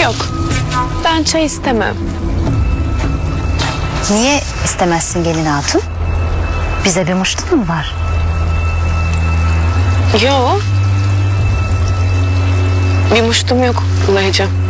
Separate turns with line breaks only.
Yok. Ben çay istemem.
Niye istemezsin gelin hatun? Bize bir muştun mu var?
Yok. Bir muştum yok Ulayacığım.